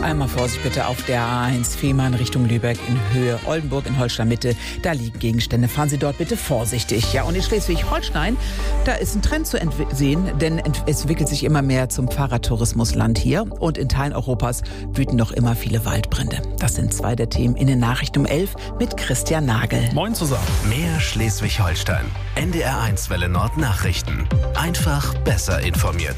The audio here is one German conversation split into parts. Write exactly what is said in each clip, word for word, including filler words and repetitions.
Einmal Vorsicht bitte auf der A eins Fehmarn Richtung Lübeck in Höhe Oldenburg in Holstein-Mitte. Da liegen Gegenstände. Fahren Sie dort bitte vorsichtig. Ja, und in Schleswig-Holstein, da ist ein Trend zu sehen, denn es entwickelt sich immer mehr zum Fahrradtourismusland hier. Und in Teilen Europas wüten noch immer viele Waldbrände. Das sind zwei der Themen in den Nachrichten um elf mit Christian Nagel. Moin zusammen. Mehr Schleswig-Holstein. N D R eins Welle Nord Nachrichten. Einfach besser informiert.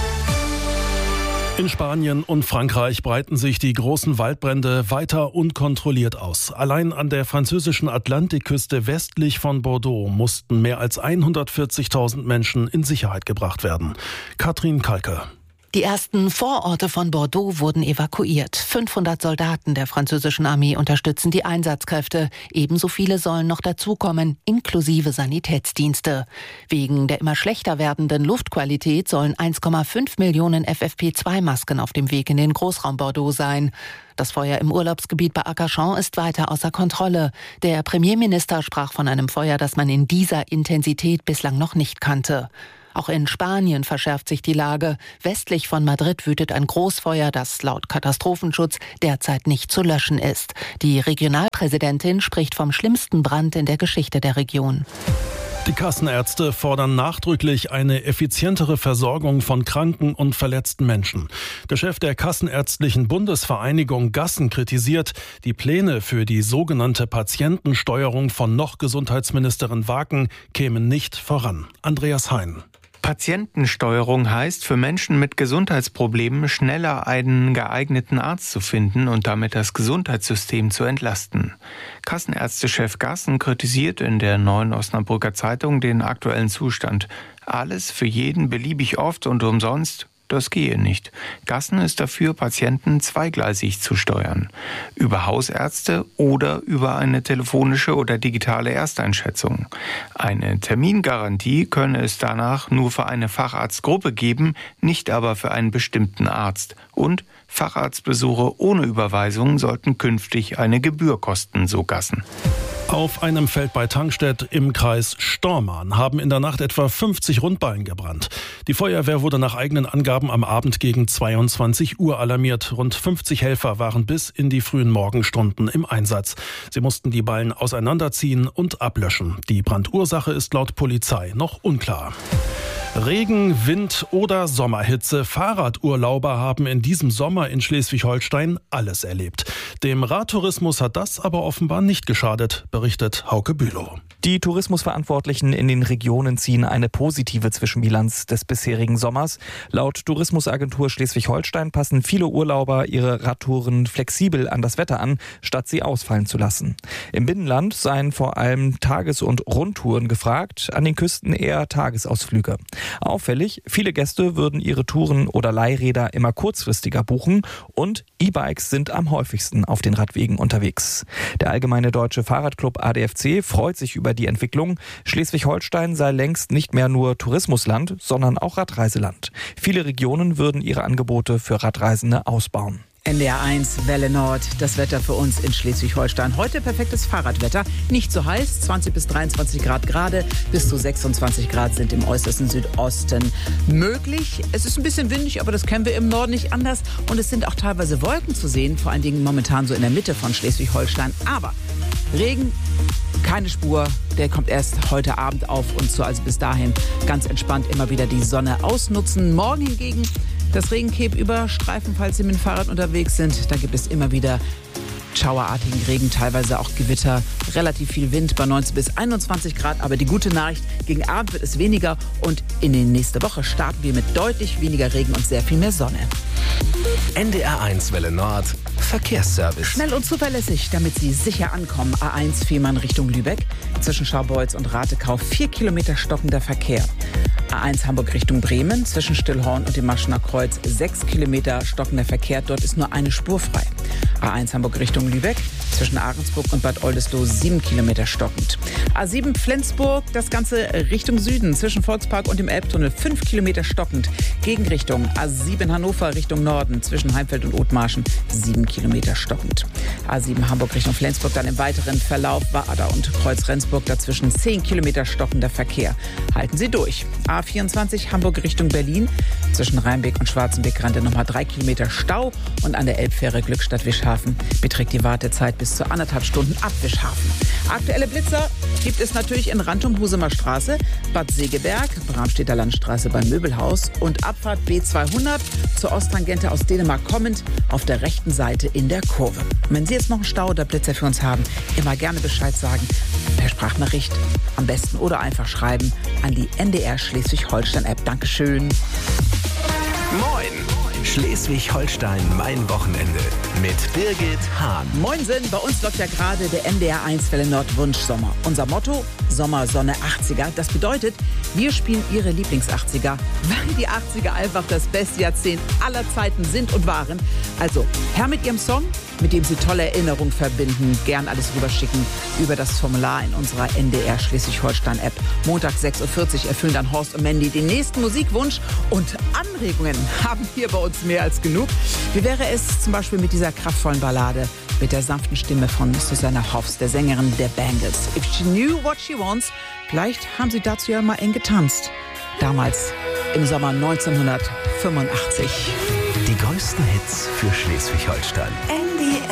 In Spanien und Frankreich breiten sich die großen Waldbrände weiter unkontrolliert aus. Allein an der französischen Atlantikküste westlich von Bordeaux mussten mehr als hundertvierzigtausend Menschen in Sicherheit gebracht werden. Katrin Kalke. Die ersten Vororte von Bordeaux wurden evakuiert. fünfhundert Soldaten der französischen Armee unterstützen die Einsatzkräfte. Ebenso viele sollen noch dazukommen, inklusive Sanitätsdienste. Wegen der immer schlechter werdenden Luftqualität sollen eins Komma fünf Millionen F F P zwei Masken auf dem Weg in den Großraum Bordeaux sein. Das Feuer im Urlaubsgebiet bei Arcachon ist weiter außer Kontrolle. Der Premierminister sprach von einem Feuer, das man in dieser Intensität bislang noch nicht kannte. Auch in Spanien verschärft sich die Lage. Westlich von Madrid wütet ein Großfeuer, das laut Katastrophenschutz derzeit nicht zu löschen ist. Die Regionalpräsidentin spricht vom schlimmsten Brand in der Geschichte der Region. Die Kassenärzte fordern nachdrücklich eine effizientere Versorgung von kranken und verletzten Menschen. Der Chef der Kassenärztlichen Bundesvereinigung Gassen kritisiert, die Pläne für die sogenannte Patientensteuerung von noch Gesundheitsministerin Waken kämen nicht voran. Andreas Hein. Patientensteuerung heißt, für Menschen mit Gesundheitsproblemen schneller einen geeigneten Arzt zu finden und damit das Gesundheitssystem zu entlasten. Kassenärztechef Gassen kritisiert in der Neuen Osnabrücker Zeitung den aktuellen Zustand. Alles für jeden beliebig oft und umsonst? Das gehe nicht. Gassen ist dafür, Patienten zweigleisig zu steuern. Über Hausärzte oder über eine telefonische oder digitale Ersteinschätzung. Eine Termingarantie könne es danach nur für eine Facharztgruppe geben, nicht aber für einen bestimmten Arzt. Und Facharztbesuche ohne Überweisung sollten künftig eine Gebühr kosten, so Gassen. Auf einem Feld bei Tangstedt im Kreis Stormarn haben in der Nacht etwa fünfzig Rundballen gebrannt. Die Feuerwehr wurde nach eigenen Angaben am Abend gegen zweiundzwanzig Uhr alarmiert. Rund fünfzig Helfer waren bis in die frühen Morgenstunden im Einsatz. Sie mussten die Ballen auseinanderziehen und ablöschen. Die Brandursache ist laut Polizei noch unklar. Regen, Wind oder Sommerhitze. Fahrradurlauber haben in diesem Sommer in Schleswig-Holstein alles erlebt. Dem Radtourismus hat das aber offenbar nicht geschadet, berichtet Hauke Bülow. Die Tourismusverantwortlichen in den Regionen ziehen eine positive Zwischenbilanz des bisherigen Sommers. Laut Tourismusagentur Schleswig-Holstein passen viele Urlauber ihre Radtouren flexibel an das Wetter an, statt sie ausfallen zu lassen. Im Binnenland seien vor allem Tages- und Rundtouren gefragt, an den Küsten eher Tagesausflüge. Auffällig, viele Gäste würden ihre Touren oder Leihräder immer kurzfristiger buchen und E-Bikes sind am häufigsten auf den Radwegen unterwegs. Der Allgemeine Deutsche Fahrradclub A D F C freut sich über die Entwicklung. Schleswig-Holstein sei längst nicht mehr nur Tourismusland, sondern auch Radreiseland. Viele Regionen würden ihre Angebote für Radreisende ausbauen. N D R eins Welle Nord, das Wetter für uns in Schleswig-Holstein. Heute perfektes Fahrradwetter, nicht so heiß, zwanzig bis dreiundzwanzig Grad gerade, bis zu sechsundzwanzig Grad sind im äußersten Südosten möglich. Es ist ein bisschen windig, aber das kennen wir im Norden nicht anders. Und es sind auch teilweise Wolken zu sehen, vor allen Dingen momentan so in der Mitte von Schleswig-Holstein. Aber Regen, keine Spur, der kommt erst heute Abend auf uns zu. Also bis dahin ganz entspannt immer wieder die Sonne ausnutzen. Morgen hingegen das Regencape überstreifen, falls Sie mit dem Fahrrad unterwegs sind. Da gibt es immer wieder schauerartigen Regen, teilweise auch Gewitter, relativ viel Wind bei neunzehn bis einundzwanzig Grad. Aber die gute Nachricht, gegen Abend wird es weniger und in die nächste Woche starten wir mit deutlich weniger Regen und sehr viel mehr Sonne. N D R eins Welle Nord Verkehrsservice. Schnell und zuverlässig, damit Sie sicher ankommen. A eins Fehmarn Richtung Lübeck. Zwischen Scharbeutz und Ratekau vier Kilometer stockender Verkehr. A eins Hamburg Richtung Bremen. Zwischen Stillhorn und dem Maschener Kreuz sechs Kilometer stockender Verkehr. Dort ist nur eine Spur frei. A eins Hamburg Richtung Lübeck. Zwischen Ahrensburg und Bad Oldesloe sieben Kilometer stockend. A sieben Flensburg, das Ganze Richtung Süden, zwischen Volkspark und dem Elbtunnel fünf Kilometer stockend. Gegenrichtung A sieben Hannover Richtung Norden, zwischen Heimfeld und Othmarschen sieben Kilometer stockend. A sieben Hamburg Richtung Flensburg, dann im weiteren Verlauf Wada und Kreuz Rendsburg, dazwischen zehn Kilometer stockender Verkehr. Halten Sie durch. A vierundzwanzig Hamburg Richtung Berlin, zwischen Rheinbeck und Schwarzenbeck-Rande nochmal drei Kilometer Stau und an der Elbfähre Glückstadt-Wischhafen beträgt die Wartezeit bis zu anderthalb Stunden ab Wischhafen. Aktuelle Blitzer gibt es natürlich in Rantum, Husumer Straße, Bad Segeberg, Bramstedter Landstraße beim Möbelhaus und Abfahrt B zweihundert zur Osttangente aus Dänemark kommend auf der rechten Seite in der Kurve. Und wenn Sie jetzt noch einen Stau oder Blitzer für uns haben, immer gerne Bescheid sagen. Per Sprachnachricht am besten oder einfach schreiben an die N D R Schleswig-Holstein-App. Dankeschön. Moin! Schleswig-Holstein, mein Wochenende mit Birgit Hahn. Moinsen, bei uns läuft ja gerade der N D R eins Welle Nord Wunschsommer. Unser Motto, Sommer, Sonne, achtziger. Das bedeutet, wir spielen Ihre Lieblings-achtziger, weil die achtziger einfach das beste Jahrzehnt aller Zeiten sind und waren. Also, her mit Ihrem Song, mit dem Sie tolle Erinnerungen verbinden. Gern alles rüberschicken über das Formular in unserer N D R Schleswig-Holstein-App. Montag sechs Uhr vierzig erfüllen dann Horst und Mandy den nächsten Musikwunsch. Und Anregungen haben hier bei uns mehr als genug. Wie wäre es zum Beispiel mit dieser kraftvollen Ballade mit der sanften Stimme von Susanna Hoffs, der Sängerin der Bangles? If she knew what she wants. Vielleicht haben Sie dazu ja mal eng getanzt. Damals im Sommer neunzehnhundertfünfundachtzig. Die größten Hits für Schleswig-Holstein.